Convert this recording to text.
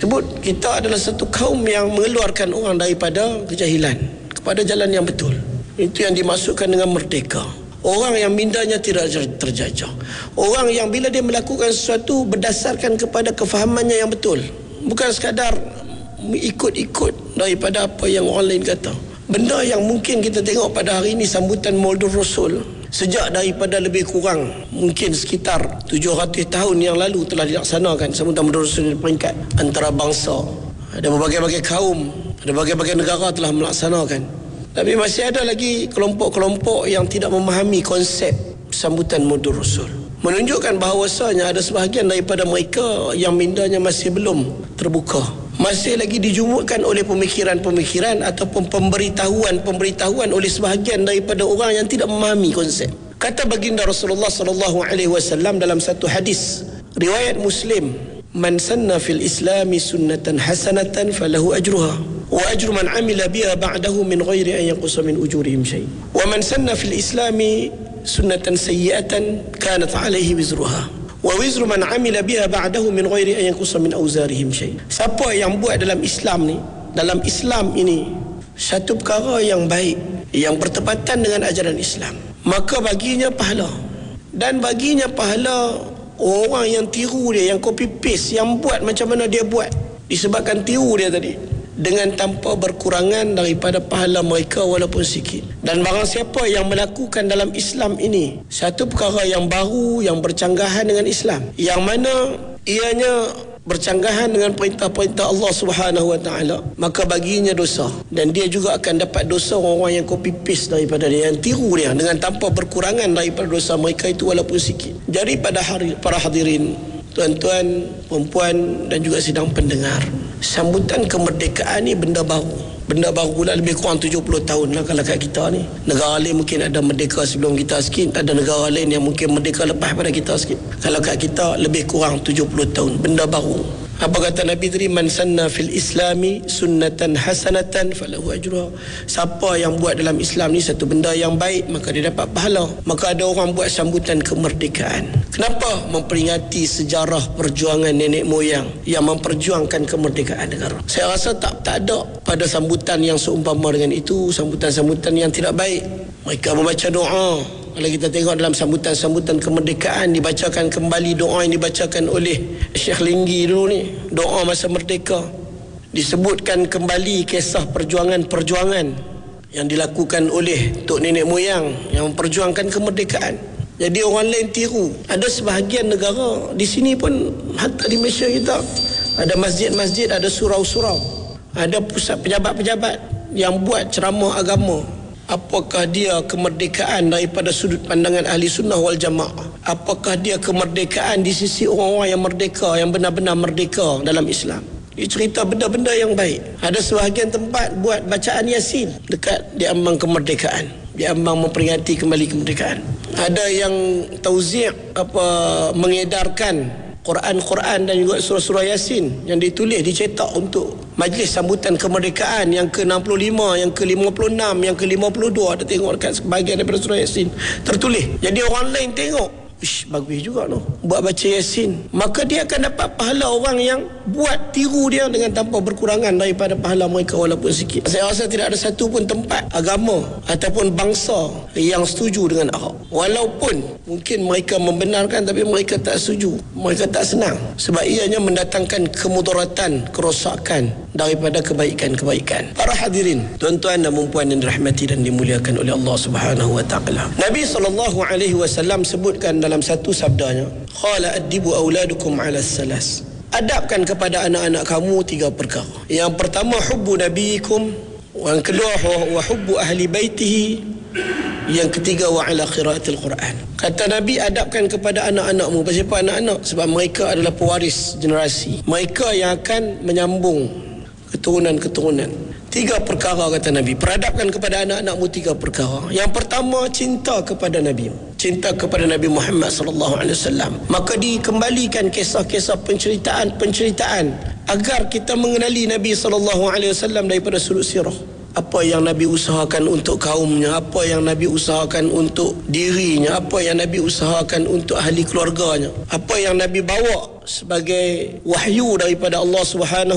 Disebut kita adalah satu kaum yang mengeluarkan orang daripada kejahilan kepada jalan yang betul. Itu yang dimaksudkan dengan merdeka. Orang yang mindanya tidak terjajah. Orang yang bila dia melakukan sesuatu berdasarkan kepada kefahamannya yang betul, bukan sekadar ikut-ikut daripada apa yang orang lain kata. Benda yang mungkin kita tengok pada hari ini, sambutan Maulid Rasul, sejak daripada lebih kurang mungkin sekitar 700 tahun yang lalu telah dilaksanakan sambutan Maulid Rasul di peringkat antarabangsa. Ada berbagai-bagai kaum, ada berbagai-bagai negara telah melaksanakan. Tapi masih ada lagi kelompok-kelompok yang tidak memahami konsep sambutan Maulid Rasul. Menunjukkan bahawasanya ada sebahagian daripada mereka yang mindanya masih belum terbuka, masih lagi dijumukkan oleh pemikiran-pemikiran ataupun pemberitahuan oleh sebahagian daripada orang yang tidak memahami konsep. Kata baginda Rasulullah sallallahu alaihi wasallam dalam satu hadis riwayat Muslim, "Man sanna fil Islami sunnatan hasanatan falahu ajruha wa ajru man amila biha ba'dahu min ghairi an yanqusa min ujurihim syai'. Wa man sanna fil Islami sunnatan sayyi'atan kanat 'alaihi wizruha wa wizru man amila biha ba'dahu min ghairi an yanqusa min auzarihim syai'." Siapa yang buat dalam Islam ni, dalam Islam ini satu perkara yang baik yang bertepatan dengan ajaran Islam, maka baginya pahala. Dan baginya pahala orang yang tiru dia, yang copy paste, yang buat macam mana dia buat disebabkan tiru dia tadi, dengan tanpa berkurangan daripada pahala mereka walaupun sikit. Dan barang siapa yang melakukan dalam Islam ini satu perkara yang baru, yang bercanggahan dengan Islam, yang mana ianya bercanggahan dengan perintah-perintah Allah Subhanahu wa taala, maka baginya dosa, dan dia juga akan dapat dosa orang-orang yang copy paste daripada dia, yang tiru dia dengan tanpa berkurangan daripada dosa mereka itu walaupun sikit. Jadi para hadirin, tuan-tuan, perempuan dan juga sidang pendengar, sambutan kemerdekaan ni benda baru. Benda baru pula, lebih kurang 70 tahun lah kalau kat kita ni. Negara lain mungkin ada merdeka sebelum kita sikit, ada negara lain yang mungkin merdeka lepas pada kita sikit. Kalau kat kita lebih kurang 70 tahun, benda baru. Apa kata Nabi tadi? "Man sanna fil Islami sunnatan hasanatan falahu ajruha." Siapa yang buat dalam Islam ni satu benda yang baik, maka dia dapat pahala. Maka ada orang buat sambutan kemerdekaan. Kenapa? Memperingati sejarah perjuangan nenek moyang yang memperjuangkan kemerdekaan negara. Saya rasa tak ada pada sambutan yang seumpama dengan itu, sambutan-sambutan yang tidak baik. Mereka membaca doa. Kalau kita tengok dalam sambutan-sambutan kemerdekaan, dibacakan kembali doa yang dibacakan oleh Syekh Linggi dulu ni, doa masa merdeka. Disebutkan kembali kisah perjuangan-perjuangan yang dilakukan oleh tok nenek moyang yang memperjuangkan kemerdekaan. Jadi orang lain tiru. Ada sebahagian negara di sini pun, hatta di Malaysia kita, ada masjid-masjid, ada surau-surau, ada pusat pejabat-pejabat yang buat ceramah agama. Apakah dia kemerdekaan daripada sudut pandangan ahli sunnah wal jamaah? Apakah dia kemerdekaan di sisi orang-orang yang merdeka, yang benar-benar merdeka dalam Islam? Dia cerita benda-benda yang baik. Ada sebahagian tempat buat bacaan Yasin dekat di ambang kemerdekaan, di ambang memperingati kembali kemerdekaan. Ada yang tauzi' mengedarkan Quran dan juga surah-surah Yasin yang ditulis, dicetak untuk majlis sambutan kemerdekaan yang ke-65, yang ke-56, yang ke-52. Ada tengok dekat sebahagian daripada surah Yasin tertulis. Jadi orang lain tengok, ish, bagus juga noh buat baca Yasin. Maka dia akan dapat pahala orang yang buat tiru dia dengan tanpa berkurangan daripada pahala mereka walaupun sikit. Saya rasa tidak ada satu pun tempat agama ataupun bangsa yang setuju dengan Arab. Walaupun mungkin mereka membenarkan, tapi mereka tak setuju. Mereka tak senang. Sebab ianya mendatangkan kemudaratan, kerosakan daripada kebaikan-kebaikan. Para hadirin, tuan-tuan dan puan yang dirahmati dan dimuliakan oleh Allah Subhanahu wa taala. Nabi SAW sebutkan dalam satu sabdanya, qala addibu auladukum ala salas. Adabkan kepada anak-anak kamu 3 perkara. Yang pertama, hubbu nabiyikum. Yang kedua, wa hubbu ahli baitihi. Yang ketiga, wa ala qiraatil Quran. Kata Nabi, adabkan kepada anak-anakmu. Siapa anak-anak? Sebab mereka adalah pewaris generasi. Mereka yang akan menyambung keturunan-keturunan. 3 perkara kata Nabi. Peradabkan kepada anak-anakmu 3 perkara. Yang pertama, cinta kepada Nabi. Cinta kepada Nabi Muhammad SAW. Maka dikembalikan kisah-kisah penceritaan agar kita mengenali Nabi SAW daripada sudut sirah. Apa yang Nabi usahakan untuk kaumnya, apa yang Nabi usahakan untuk dirinya, apa yang Nabi usahakan untuk ahli keluarganya, apa yang Nabi bawa sebagai wahyu daripada Allah Subhanahu